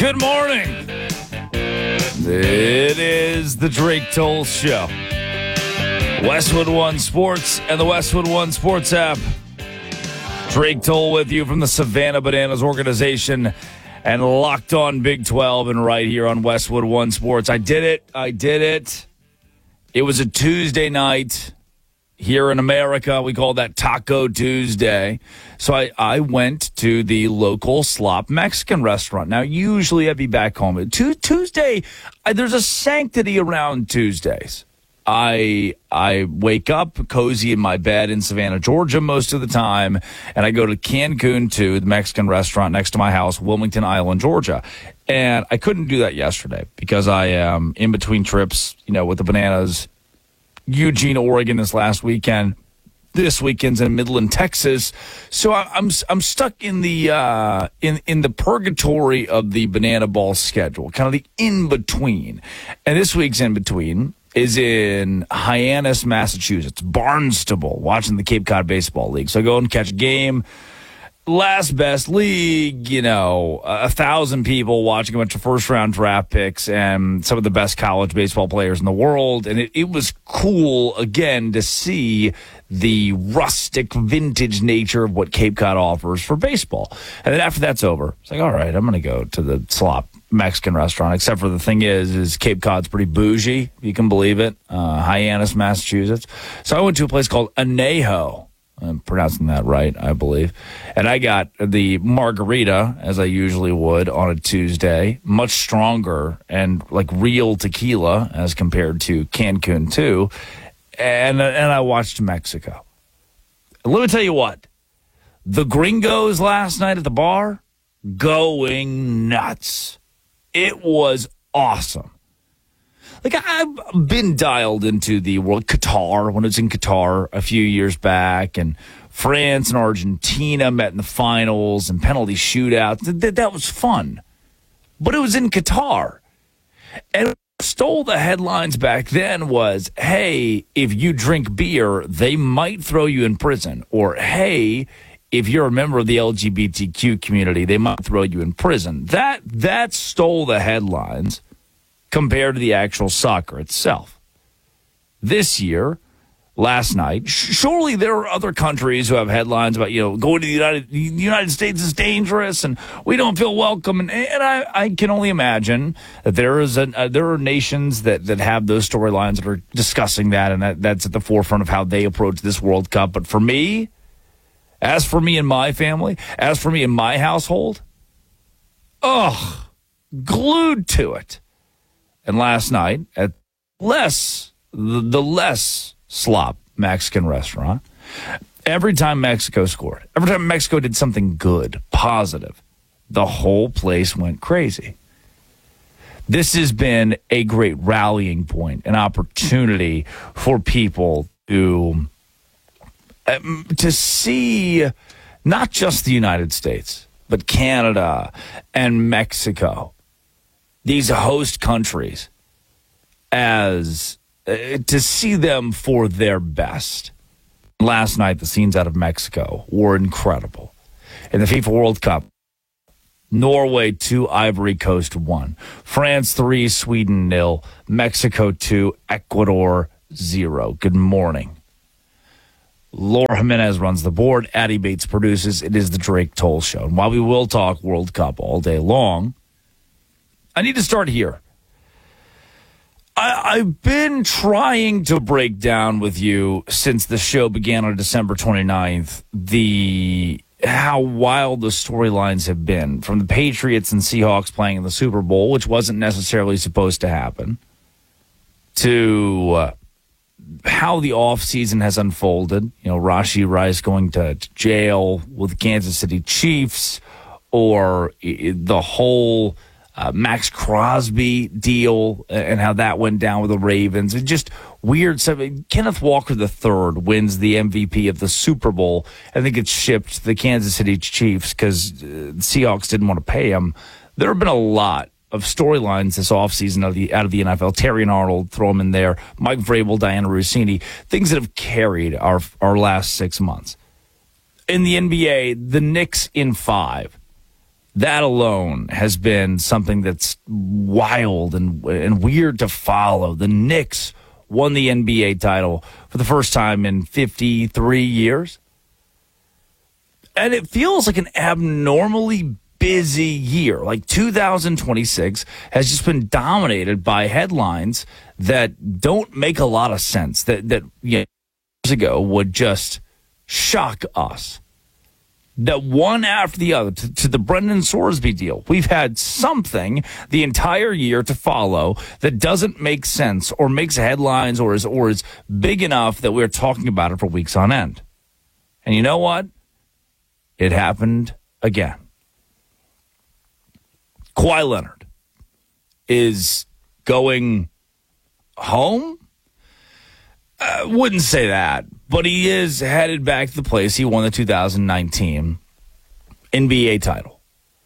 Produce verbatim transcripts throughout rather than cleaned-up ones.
Good morning. It is the Drake Toll Show. Westwood One Sports and the Westwood One Sports app. Drake Toll with you from the Savannah Bananas organization and Locked On Big twelve and right here on Westwood One Sports. I did it. I did it. It was a Tuesday night. Here in America, we call that Taco Tuesday. So I, I went to the local Slop Mexican restaurant. Now, usually I'd be back home. Tu- Tuesday, I, there's a sanctity around Tuesdays. I I wake up cozy in my bed in Savannah, Georgia most of the time, and I go to Cancun to the Mexican restaurant next to my house, Wilmington Island, Georgia. And I couldn't do that yesterday because I am in between trips, you know, with the Bananas. Eugene, Oregon this last weekend. This weekend's in Midland, Texas. So I, I'm I'm stuck in the uh, in in the purgatory of the Banana Ball schedule, kind of the in between. And this week's in between is in Hyannis, Massachusetts, Barnstable, watching the Cape Cod Baseball League. So I go and catch a game. Last best league, you know, a thousand people watching a bunch of first round draft picks and some of the best college baseball players in the world. And it, it was cool, again, to see the rustic vintage nature of what Cape Cod offers for baseball. And then after that's over, it's like, all right, I'm going to go to the Slop Mexican restaurant, except for the thing is, is Cape Cod's pretty bougie, if you can believe it. Uh, Hyannis, Massachusetts. So I went to a place called Anejo. I'm pronouncing that right, I believe. And I got the margarita, as I usually would on a Tuesday, much stronger and like real tequila as compared to Cancun too. And, and I watched Mexico. And let me tell you what, the gringos last night at the bar, going nuts. It was awesome. Like, I've been dialed into the world. Qatar, when it was in Qatar a few years back, and France and Argentina met in the finals and penalty shootouts. That, that was fun. But it was in Qatar. And what stole the headlines back then was, hey, if you drink beer, they might throw you in prison. Or, hey, if you're a member of the L G B T Q community, they might throw you in prison. That that stole the headlines compared to the actual soccer itself. This year, last night, surely there are other countries who have headlines about, you know, going to the United, the United States is dangerous and we don't feel welcome. And, and I, I can only imagine that there is a, uh, there are nations that, that have those storylines that are discussing that, and that, that's at the forefront of how they approach this World Cup. But for me, as for me and my family, as for me and my household, ugh, glued to it. And last night at less the, the less slop Mexican restaurant, every time Mexico scored, every time Mexico did something good, positive, the whole place went crazy. This has been a great rallying point, an opportunity for people to um, to see not just the United States, but Canada and Mexico, these host countries, as uh, to see them for their best. Last night, the scenes out of Mexico were incredible. In the FIFA World Cup, Norway two, Ivory Coast one. France three, Sweden nil. Mexico two, Ecuador zero. Good morning. Laura Jimenez runs the board. Addie Bates produces. It is the Drake Toll Show. And while we will talk World Cup all day long, I need to start here. I, I've been trying to break down with you since the show began on December twenty-ninth, the how wild the storylines have been, from the Patriots and Seahawks playing in the Super Bowl, which wasn't necessarily supposed to happen, to uh, how the offseason has unfolded. You know, Rashee Rice going to, to jail with the Kansas City Chiefs, or the whole uh, Max Crosby deal and how that went down with the Ravens. It's just weird stuff. Kenneth Walker the third wins the M V P of the Super Bowl. I think it's shipped to the Kansas City Chiefs because uh, the Seahawks didn't want to pay him. There have been a lot of storylines this offseason out of the out of the N F L. Terry and Arnold, throw them in there. Mike Vrabel, Diana Rossini, things that have carried our our last six months. In the N B A, the Knicks in five. That alone has been something that's wild and and weird to follow. The Knicks won the N B A title for the first time in fifty-three years. And it feels like an abnormally busy year. Like two thousand twenty-six has just been dominated by headlines that don't make a lot of sense, that, that you know, years ago would just shock us. That one after the other, to, to the Brendan Sorsby deal, we've had something the entire year to follow that doesn't make sense or makes headlines or is, or is big enough that we're talking about it for weeks on end. And you know what? It happened again. Kawhi Leonard is going home? I wouldn't say that, but he is headed back to the place he won the two thousand nineteen N B A title.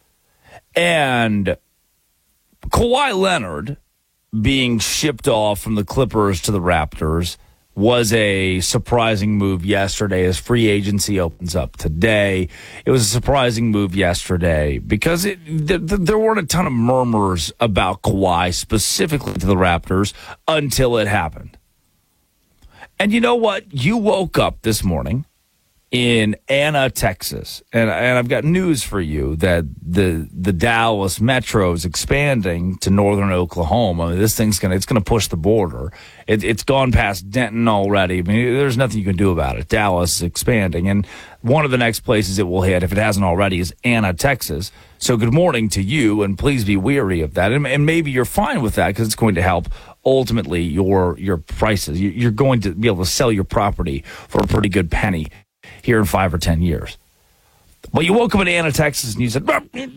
And Kawhi Leonard being shipped off from the Clippers to the Raptors was a surprising move yesterday as free agency opens up today. It was a surprising move yesterday because it, th- th- there weren't a ton of murmurs about Kawhi specifically to the Raptors until it happened. And you know what? You woke up this morning in Anna, Texas, and, and I've got news for you that the the Dallas Metro is expanding to northern Oklahoma. I mean, this thing's gonna it's gonna push the border. It, it's gone past Denton already. I mean, there's nothing you can do about it. Dallas is expanding, and one of the next places it will hit, if it hasn't already, is Anna, Texas. So good morning to you, and please be wary of that. And, and maybe you're fine with that because it's going to help ultimately your your prices. You're going to be able to sell your property for a pretty good penny here in five or ten years. Well, you woke up in Anna, Texas, and you said,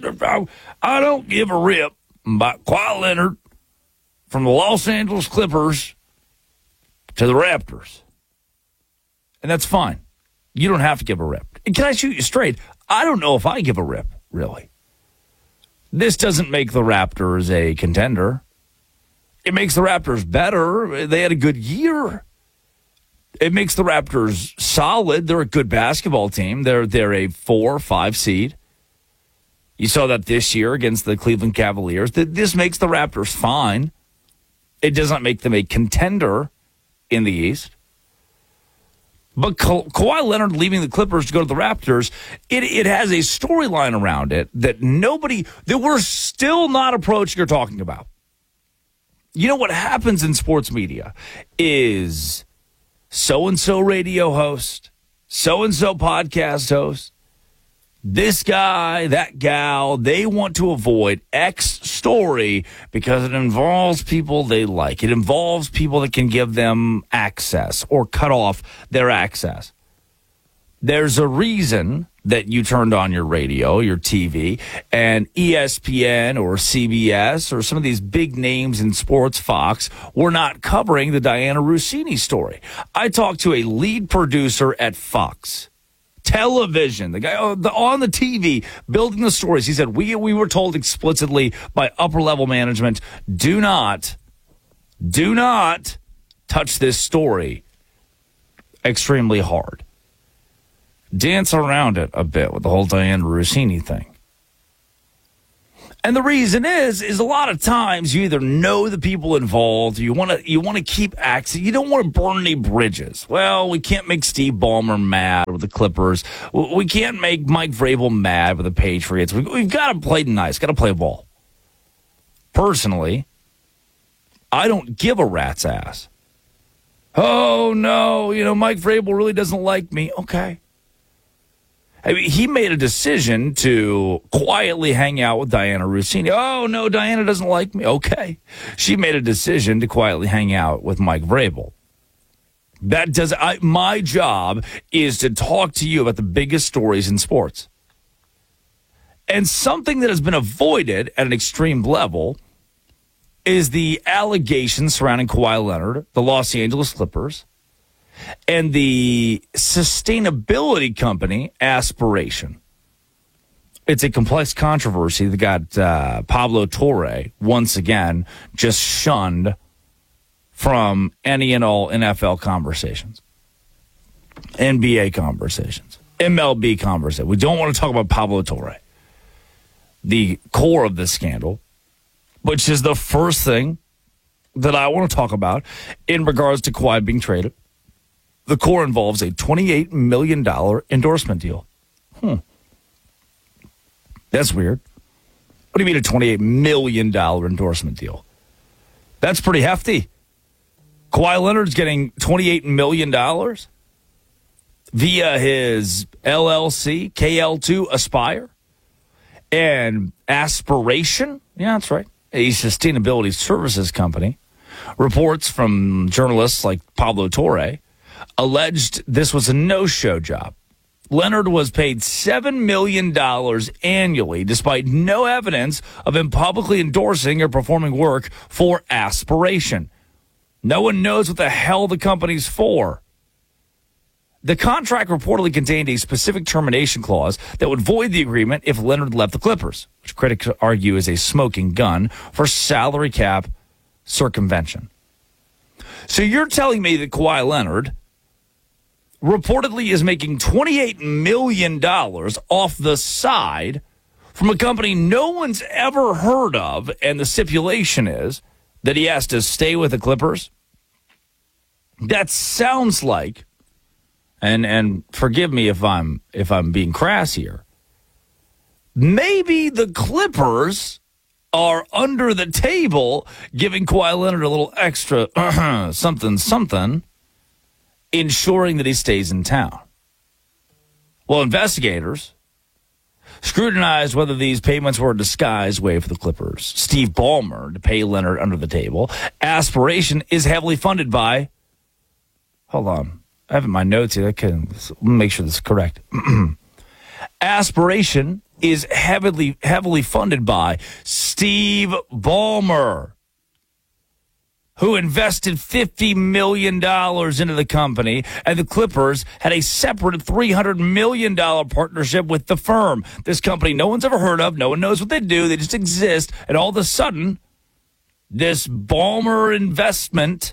I don't give a rip about Kawhi Leonard from the Los Angeles Clippers to the Raptors. And that's fine. You don't have to give a rip. And can I shoot you straight? I don't know if I give a rip, really. This doesn't make the Raptors a contender. It makes the Raptors better. They had a good year. It makes the Raptors solid. They're a good basketball team. They're they're a four or five seed. You saw that this year against the Cleveland Cavaliers. This makes the Raptors fine. It doesn't make them a contender in the East. But Ka- Kawhi Leonard leaving the Clippers to go to the Raptors, it, it has a storyline around it that nobody, that we're still not approaching or talking about. You know what happens in sports media is so-and-so radio host, so-and-so podcast host, this guy, that gal, they want to avoid X story because it involves people they like. It involves people that can give them access or cut off their access. There's a reason that you turned on your radio, your T V, and E S P N or C B S or some of these big names in sports, Fox, were not covering the Diana Russini story. I talked to a lead producer at Fox Television, the guy on the T V building the stories. He said, we, we were told explicitly by upper-level management, do not, do not touch this story extremely hard. Dance around it a bit with the whole Diana Russini thing. And the reason is, is a lot of times you either know the people involved, you want to you want to keep access, you don't want to burn any bridges. Well, we can't make Steve Ballmer mad with the Clippers. We can't make Mike Vrabel mad with the Patriots. We, we've got to play nice, got to play ball. Personally, I don't give a rat's ass. Oh, no, you know, Mike Vrabel really doesn't like me. Okay. I mean, he made a decision to quietly hang out with Diana Russini. Oh, no, Diana doesn't like me. Okay. She made a decision to quietly hang out with Mike Vrabel. That does, I, my job is to talk to you about the biggest stories in sports. And something that has been avoided at an extreme level is the allegations surrounding Kawhi Leonard, the Los Angeles Clippers, and the sustainability company Aspiration. It's a complex controversy that got uh, Pablo Torre, once again, just shunned from any and all N F L conversations, N B A conversations, M L B conversations. We don't want to talk about Pablo Torre. the core of this scandal, which is the first thing that I want to talk about in regards to Kawhi being traded. The core involves a twenty-eight million dollars endorsement deal. Hmm. That's weird. What do you mean a twenty-eight million dollars endorsement deal? That's pretty hefty. Kawhi Leonard's getting twenty-eight million dollars via his L L C, K L two Aspire, and Aspiration. Yeah, that's right. A sustainability services company. Reports from journalists like Pablo Torre alleged this was a no-show job. Leonard was paid seven million dollars annually despite no evidence of him publicly endorsing or performing work for Aspiration. No one knows what the hell the company's for. The contract reportedly contained a specific termination clause that would void the agreement if Leonard left the Clippers, which critics argue is a smoking gun for salary cap circumvention. So you're telling me that Kawhi Leonard reportedly is making twenty-eight million dollars off the side from a company no one's ever heard of, and the stipulation is that he has to stay with the Clippers? That sounds like, and and forgive me if I'm if I'm being crass here, maybe the Clippers are under the table giving Kawhi Leonard a little extra uh, something something, ensuring that he stays in town. Well, investigators scrutinized whether these payments were a disguised way for the Clippers, Steve Ballmer, to pay Leonard under the table. Aspiration is heavily funded by, hold on, I have it in my notes here. I can let me make sure this is correct. Aspiration is heavily heavily funded by Steve Ballmer, who invested fifty million dollars into the company, and the Clippers had a separate three hundred million dollars partnership with the firm. This company no one's ever heard of, no one knows what they do, they just exist, and all of a sudden, this Ballmer investment,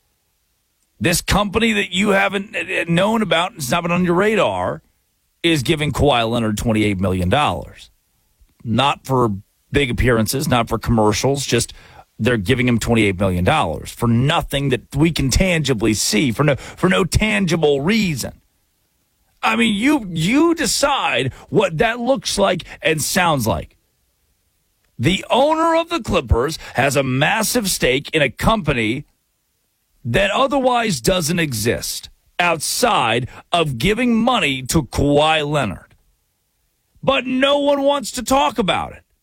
this company that you haven't known about, it's not been on your radar, is giving Kawhi Leonard twenty-eight million dollars. Not for big appearances, not for commercials, just they're giving him twenty-eight million dollars for nothing that we can tangibly see, for no for no tangible reason. I mean, you you decide what that looks like and sounds like. The owner of the Clippers has a massive stake in a company that otherwise doesn't exist outside of giving money to Kawhi Leonard. But no one wants to talk about it.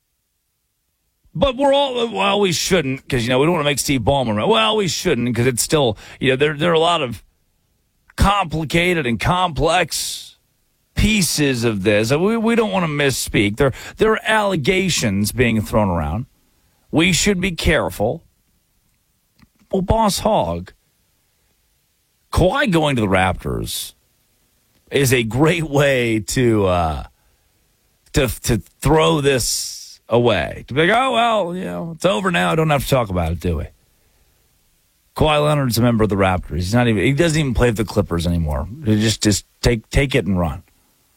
But we're all, well, we shouldn't, because, you know, we don't want to make Steve Ballmer, well, we shouldn't, because it's still, you know, there, there are a lot of complicated and complex pieces of this. We, we don't want to misspeak. There, there are allegations being thrown around. We should be careful. Well, Boss Hog, Kawhi going to the Raptors is a great way to uh, to to throw this away. To be like, oh, well, you know, it's over now. I don't have to talk about it, do we? Kawhi Leonard's a member of the Raptors. He's not even. He doesn't even play for the Clippers anymore. He just just take take it and run.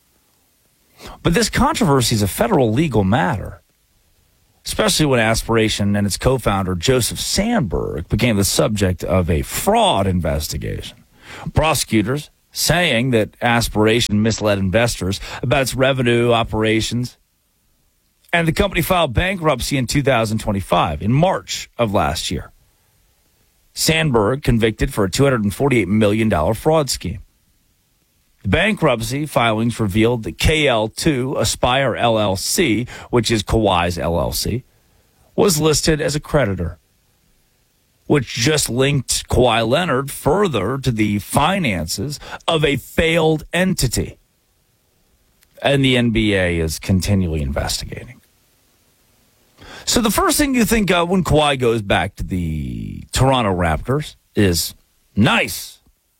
But this controversy is a federal legal matter, especially when Aspiration and its co-founder Joseph Sandberg became the subject of a fraud investigation. Prosecutors saying that Aspiration misled investors about its revenue operations, and the company filed bankruptcy in two thousand twenty-five, in March of last year. Sandberg convicted for a two hundred forty-eight million dollars fraud scheme. The bankruptcy filings revealed that K L two Aspire L L C, which is Kawhi's L L C, was listed as a creditor, which just linked Kawhi Leonard further to the finances of a failed entity. And the N B A is continually investigating. So the first thing you think of when Kawhi goes back to the Toronto Raptors is nice,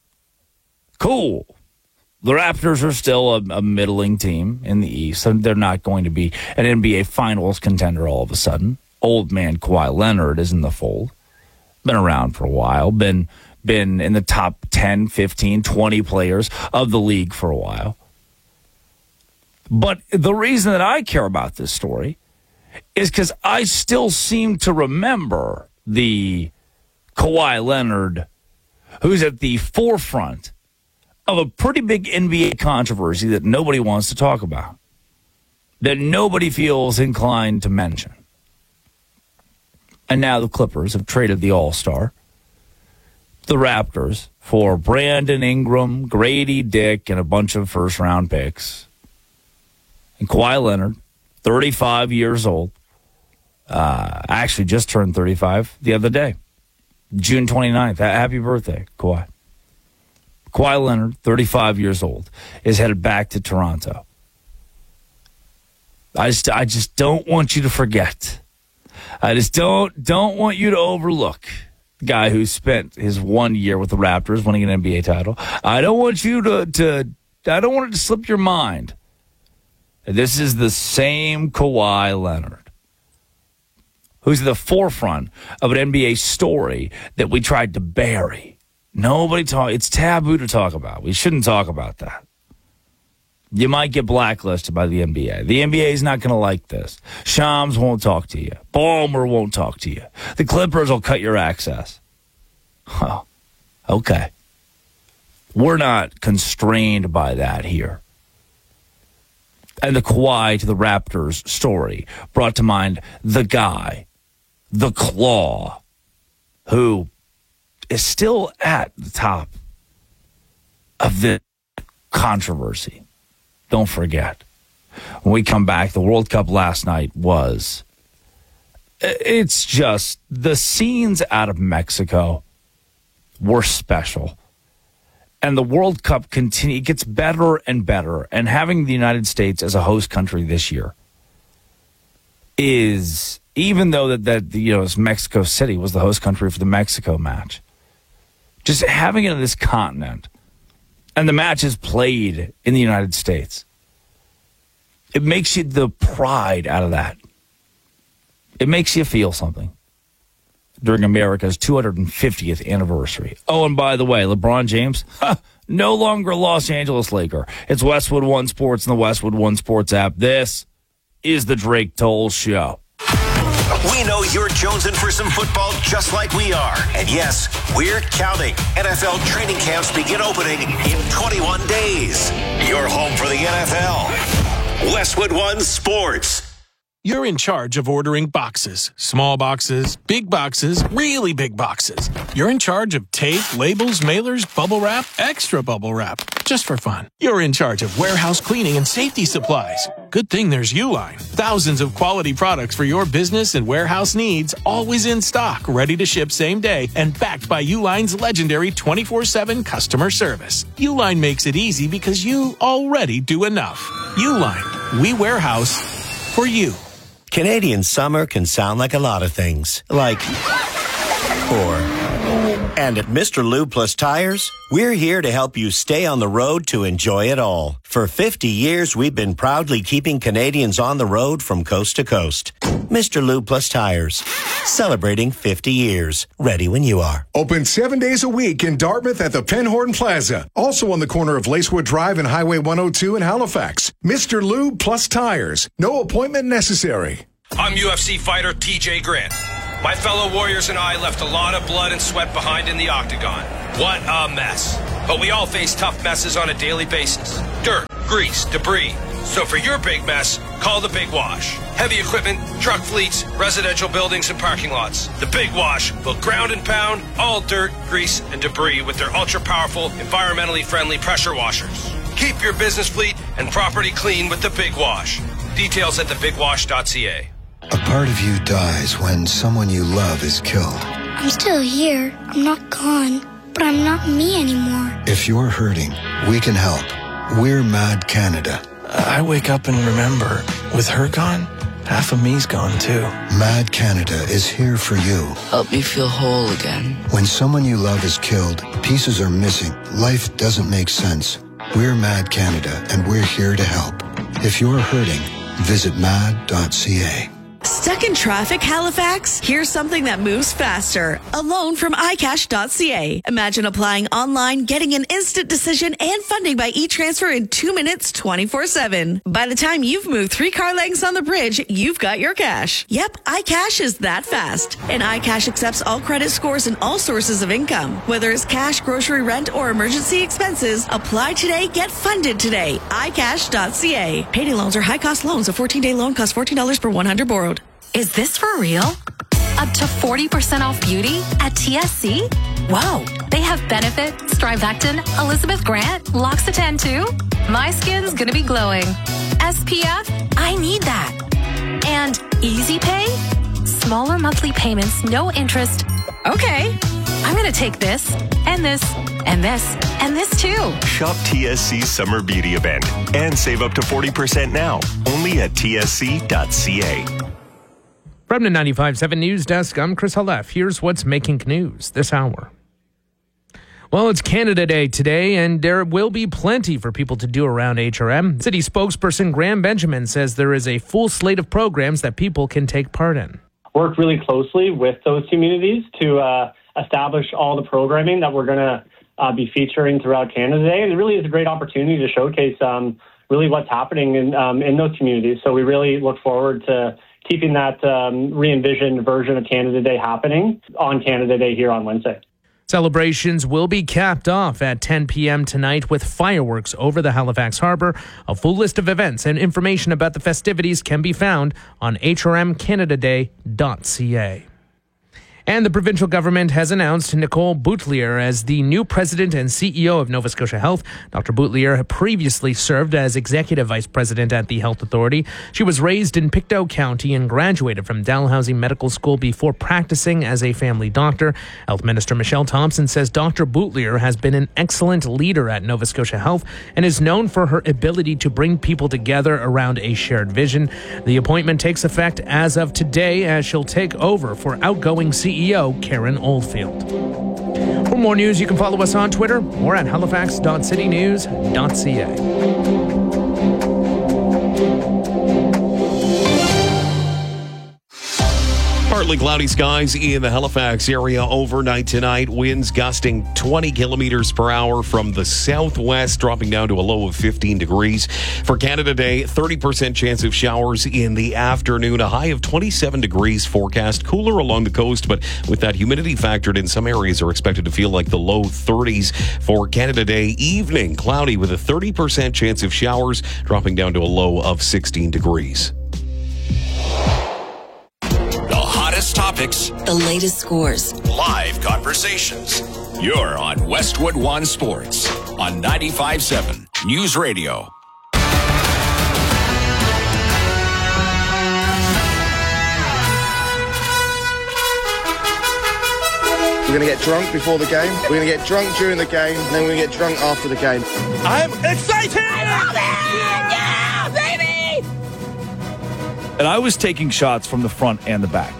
cool. The Raptors are still a, a middling team in the East, and they're not going to be an N B A Finals contender all of a sudden. Old man Kawhi Leonard is in the fold. Been around for a while, been been in the top ten, fifteen, twenty players of the league for a while. But the reason that I care about this story is because I still seem to remember the Kawhi Leonard who's at the forefront of a pretty big N B A controversy that nobody wants to talk about, that nobody feels inclined to mention. And now the Clippers have traded the All-Star, the Raptors, for Brandon Ingram, Grady Dick, and a bunch of first-round picks. And Kawhi Leonard, thirty-five years old, uh, actually just turned thirty-five the other day, June twenty-ninth. Happy birthday, Kawhi. Kawhi Leonard, thirty-five years old, is headed back to Toronto. I just, I just don't want you to forget. I just don't, don't want you to overlook the guy who spent his one year with the Raptors winning an N B A title. I don't want you to, to I don't want it to slip your mind. This is the same Kawhi Leonard who's at the forefront of an N B A story that we tried to bury. Nobody talk. It's taboo to talk about. We shouldn't talk about that. You might get blacklisted by the N B A. The N B A is not going to like this. Shams won't talk to you. Ballmer won't talk to you. The Clippers will cut your access. Oh, okay. We're not constrained by that here. And the Kawhi to the Raptors story brought to mind the guy, the Claw, who is still at the top of the controversy. Don't forget, when we come back, the World Cup last night was, it's just, the scenes out of Mexico were special. And the World Cup continue, it gets better and better. And having the United States as a host country this year is, even though that, that you know, Mexico City was the host country for the Mexico match, just having it in this continent, and the match is played in the United States, it makes you the pride out of that. It makes you feel something during America's two hundred fiftieth anniversary. Oh, and by the way, LeBron James, huh, no longer a Los Angeles Laker. It's Westwood One Sports and the Westwood One Sports app. This is the Drake Toll Show. We know you're jonesing for some football just like we are. And yes, we're counting. N F L training camps begin opening in twenty-one days. You're home for the N F L. Westwood One Sports. You're in charge of ordering boxes. Small boxes, big boxes, really big boxes. You're in charge of tape, labels, mailers, bubble wrap, extra bubble wrap. Just for fun. You're in charge of warehouse cleaning and safety supplies. Good thing there's Uline. Thousands of quality products for your business and warehouse needs, always in stock, ready to ship same day, and backed by Uline's legendary twenty-four seven customer service. Uline makes it easy because you already do enough. Uline. We warehouse for you. Canadian summer can sound like a lot of things, like, or, and at Mister Lube Plus Tires, we're here to help you stay on the road to enjoy it all. For fifty years, we've been proudly keeping Canadians on the road from coast to coast. Mister Lube Plus Tires, celebrating fifty years. Ready when you are. Open seven days a week in Dartmouth at the Penhorn Plaza. Also on the corner of Lacewood Drive and Highway one oh two in Halifax. Mister Lube Plus Tires. No appointment necessary. I'm U F C fighter T J Grant. My fellow warriors and I left a lot of blood and sweat behind in the octagon. What a mess. But we all face tough messes on a daily basis. Dirt, grease, debris. So for your big mess, call the Big Wash. Heavy equipment, truck fleets, residential buildings, and parking lots. The Big Wash will ground and pound all dirt, grease, and debris with their ultra-powerful, environmentally friendly pressure washers. Keep your business fleet and property clean with the Big Wash. Details at the big wash dot c a. A part of you dies when someone you love is killed. I'm still here. I'm not gone. But I'm not me anymore. If you're hurting, we can help. We're Mad Canada. I wake up and remember, with her gone, half of me's gone too. Mad Canada is here for you. Help me feel whole again. When someone you love is killed, pieces are missing, life doesn't make sense. We're Mad Canada, and we're here to help. If you're hurting, visit mad dot c a. Stuck in traffic, Halifax? Here's something that moves faster. A loan from i cash dot c a. Imagine applying online, getting an instant decision and funding by e-transfer in two minutes, twenty-four seven. By the time you've moved three car lengths on the bridge, you've got your cash. Yep, iCash is that fast. And iCash accepts all credit scores and all sources of income. Whether it's cash, grocery, rent, or emergency expenses, apply today, get funded today. i cash dot c a. Payday loans are high-cost loans. A fourteen-day loan costs fourteen dollars per one hundred borrowed. Is this for real? Up to forty percent off beauty at T S C? Whoa, they have Benefit, Strivectin, Elizabeth Grant, L'Occitane too? My skin's gonna be glowing. S P F? I need that. And Easy Pay? Smaller monthly payments, no interest. Okay, I'm gonna take this, and this, and this, and this too. Shop T S C's Summer Beauty Event and save up to forty percent now, only at T S C dot C A. From the ninety-five point seven News Desk, I'm Chris Halef. Here's what's making news this hour. Well, it's Canada Day today, and there will be plenty for people to do around H R M. City spokesperson Graham Benjamin says there is a full slate of programs that people can take part in. Work really closely with those communities to uh, establish all the programming that we're going to uh, be featuring throughout Canada Day. It really is a great opportunity to showcase um, really what's happening in, um, in those communities. So we really look forward to keeping that um, re-envisioned version of Canada Day happening on Canada Day here on Wednesday. Celebrations will be capped off at ten p.m. tonight with fireworks over the Halifax Harbor. A full list of events and information about the festivities can be found on H R M canada day dot c a. And the provincial government has announced Nicole Boutelier as the new president and C E O of Nova Scotia Health. Doctor Boutelier had previously served as executive vice president at the Health Authority. She was raised in Pictou County and graduated from Dalhousie Medical School before practicing as a family doctor. Health Minister Michelle Thompson says Doctor Boutelier has been an excellent leader at Nova Scotia Health and is known for her ability to bring people together around a shared vision. The appointment takes effect as of today as she'll take over for outgoing C E O Karen Oldfield. For more news, you can follow us on Twitter or at halifax dot city news dot c a. Partly cloudy skies in the Halifax area overnight tonight. Winds gusting twenty kilometers per hour from the southwest, dropping down to a low of fifteen degrees. For Canada Day, thirty percent chance of showers in the afternoon, a high of twenty-seven degrees forecast. Cooler along the coast, but with that humidity factored in, some areas are expected to feel like the low thirties. For Canada Day evening, cloudy with a thirty percent chance of showers, dropping down to a low of sixteen degrees. Topics, the latest scores, live conversations. You're on Westwood One Sports on ninety-five point seven News Radio. We're going to get drunk before the game, we're going to get drunk during the game, and then we're going to get drunk after the game. I'm excited! I love it! Yeah, baby! And I was taking shots from the front and the back.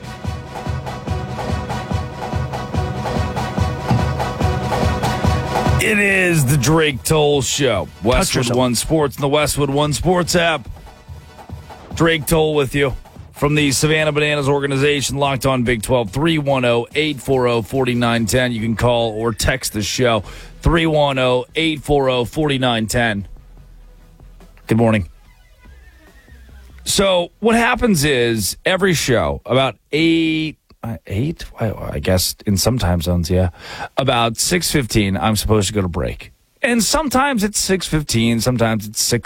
It is the Drake Toll Show. Westwood One Sports and the Westwood One Sports app. Drake Toll with you from the Savannah Bananas organization, Locked On Big twelve, three one zero, eight four zero, four nine one zero. You can call or text the show, three one zero, eight four zero, four nine one zero. Good morning. So what happens is every show, about eight, Eight, I guess in some time zones, yeah. About six fifteen, I'm supposed to go to break. And sometimes it's six fifteen, sometimes it's six